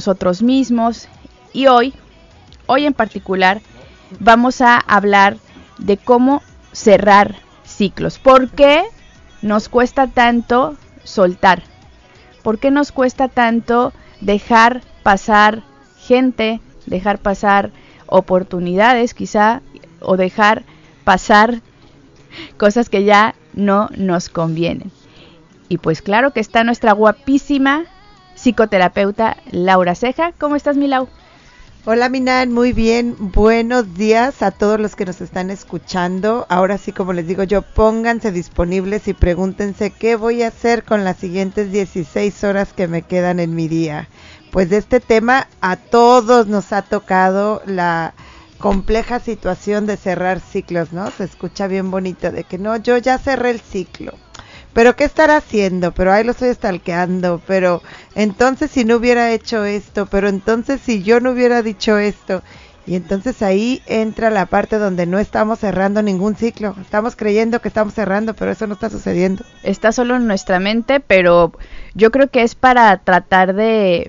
nosotros mismos. Y hoy en particular, vamos a hablar de cómo cerrar ciclos. ¿Por qué nos cuesta tanto soltar? ¿Por qué nos cuesta tanto dejar pasar gente, dejar pasar oportunidades quizá, o dejar pasar cosas que ya no nos convienen? Y pues claro que está nuestra guapísima psicoterapeuta Laura Ceja. ¿Cómo estás, mi Lau? Hola, Minan, muy bien, buenos días a todos los que nos están escuchando. Ahora sí, como les digo yo, pónganse disponibles y pregúntense qué voy a hacer con las siguientes 16 horas que me quedan en mi día. Pues de este tema a todos nos ha tocado la compleja situación de cerrar ciclos, ¿no? Se escucha bien bonito de que no, yo ya cerré el ciclo. Pero ¿qué estará haciendo? Pero ahí lo estoy stalkeando, pero entonces si no hubiera hecho esto, pero entonces si yo no hubiera dicho esto. Y entonces ahí entra la parte donde no estamos cerrando ningún ciclo. Estamos creyendo que estamos cerrando, pero eso no está sucediendo. Está solo en nuestra mente, pero yo creo que es para tratar de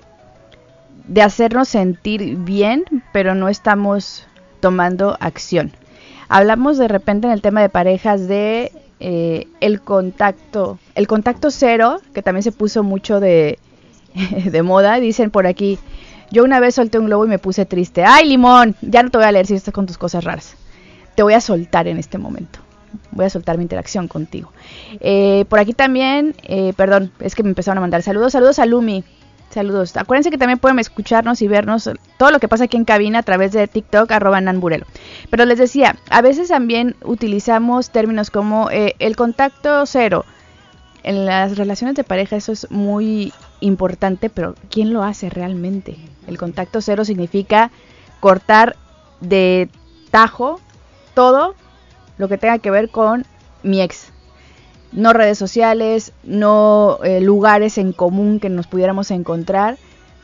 hacernos sentir bien, pero no estamos tomando acción. Hablamos de repente en el tema de parejas de el contacto cero, que también se puso mucho de moda. Dicen por aquí, yo una vez solté un globo y me puse triste. ¡Ay, limón! Ya no te voy a leer si estás con tus cosas raras. Te voy a soltar en este momento. Voy a soltar mi interacción contigo. Por aquí también, perdón, es que me empezaron a mandar saludos. Saludos a Lumi. Saludos. Acuérdense que también pueden escucharnos y vernos todo lo que pasa aquí en cabina a través de TikTok, @nanburelo. Pero les decía, a veces también utilizamos términos como el contacto cero. En las relaciones de pareja eso es muy importante, pero ¿quién lo hace realmente? El contacto cero significa cortar de tajo todo lo que tenga que ver con mi ex. No redes sociales, no lugares en común que nos pudiéramos encontrar.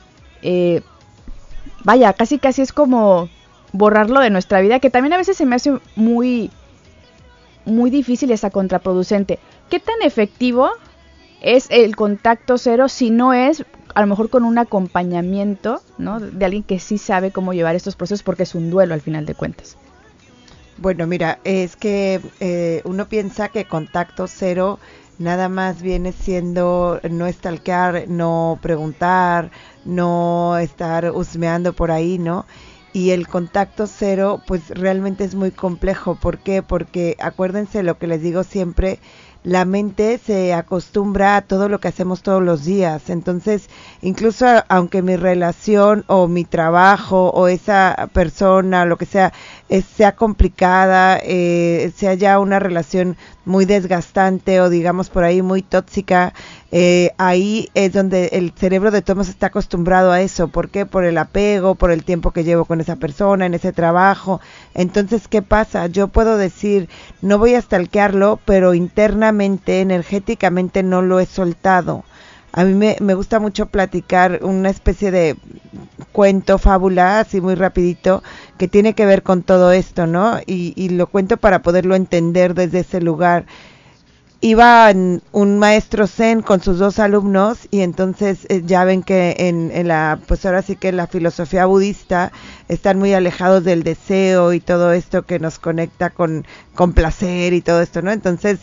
Vaya, casi es como borrarlo de nuestra vida, que también a veces se me hace muy, muy difícil y hasta contraproducente. ¿Qué tan efectivo es el contacto cero si no es a lo mejor con un acompañamiento, ¿no?, de alguien que sí sabe cómo llevar estos procesos, porque es un duelo al final de cuentas? Bueno, mira, es que uno piensa que contacto cero nada más viene siendo no stalkear, no preguntar, no estar husmeando por ahí, ¿no? Y el contacto cero pues realmente es muy complejo. ¿Por qué? Porque acuérdense lo que les digo siempre, la mente se acostumbra a todo lo que hacemos todos los días. Entonces, incluso aunque mi relación o mi trabajo o esa persona, lo que sea, sea complicada, sea ya una relación muy desgastante o digamos por ahí muy tóxica, ahí es donde el cerebro de todos está acostumbrado a eso. ¿Por qué? Por el apego, por el tiempo que llevo con esa persona, en ese trabajo. Entonces, ¿qué pasa? Yo puedo decir, no voy a stalkearlo, pero internamente, energéticamente no lo he soltado. A mí me gusta mucho platicar una especie de cuento, fábula, así muy rapidito, que tiene que ver con todo esto, ¿no? Y lo cuento para poderlo entender desde ese lugar. Iba un maestro zen con sus 2 alumnos y entonces ya ven que en la, pues ahora sí que en la filosofía budista están muy alejados del deseo y todo esto que nos conecta con placer y todo esto, ¿no? Entonces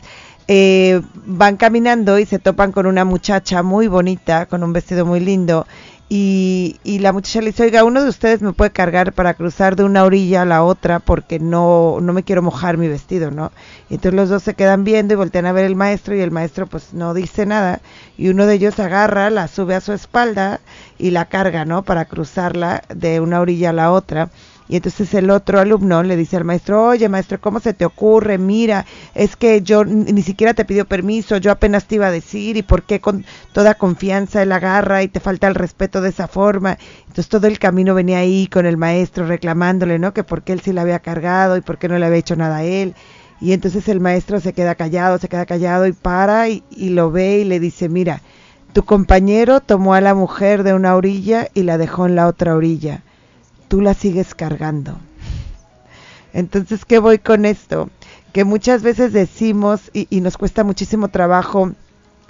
van caminando y se topan con una muchacha muy bonita, con un vestido muy lindo. Y la muchacha le dice, oiga, uno de ustedes me puede cargar para cruzar de una orilla a la otra porque no me quiero mojar mi vestido, ¿no? Y entonces los dos se quedan viendo y voltean a ver el maestro y el maestro pues no dice nada y uno de ellos agarra, la sube a su espalda y la carga, ¿no? Para cruzarla de una orilla a la otra. Y entonces el otro alumno le dice al maestro, oye maestro, ¿cómo se te ocurre? Mira, es que yo ni siquiera te pidió permiso, yo apenas te iba a decir, y por qué con toda confianza él agarra y te falta el respeto de esa forma. Entonces todo el camino venía ahí con el maestro reclamándole, ¿no? Que por qué él sí la había cargado y por qué no le había hecho nada a él. Y entonces el maestro se queda callado y para y lo ve y le dice, mira, tu compañero tomó a la mujer de una orilla y la dejó en la otra orilla. Tú la sigues cargando. Entonces, ¿qué voy con esto? Que muchas veces decimos, y nos cuesta muchísimo trabajo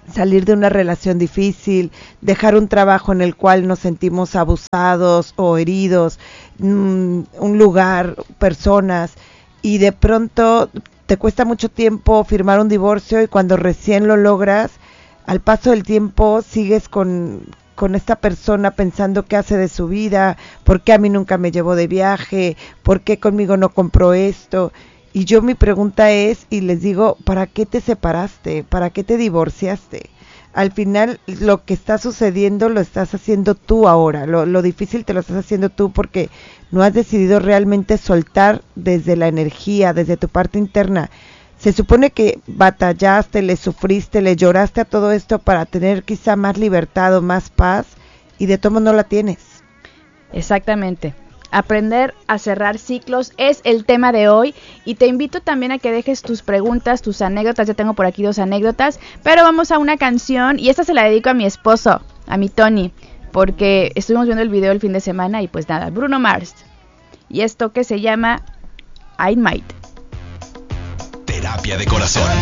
salir de una relación difícil, dejar un trabajo en el cual nos sentimos abusados o heridos, un lugar, personas, y de pronto te cuesta mucho tiempo firmar un divorcio y cuando recién lo logras, al paso del tiempo sigues con esta persona pensando qué hace de su vida, por qué a mí nunca me llevó de viaje, por qué conmigo no compró esto. Y yo mi pregunta es, y les digo, ¿para qué te separaste? ¿Para qué te divorciaste? Al final lo que está sucediendo lo estás haciendo tú ahora, lo difícil te lo estás haciendo tú porque no has decidido realmente soltar desde la energía, desde tu parte interna. Se supone que batallaste, le sufriste, le lloraste a todo esto para tener quizá más libertad o más paz y de todo no la tienes. Exactamente. Aprender a cerrar ciclos es el tema de hoy y te invito también a que dejes tus preguntas, tus anécdotas. Ya tengo por aquí 2 anécdotas, pero vamos a una canción y esta se la dedico a mi esposo, a mi Tony, porque estuvimos viendo el video el fin de semana y pues nada, Bruno Mars. Y esto que se llama I Might. Terapia de corazón.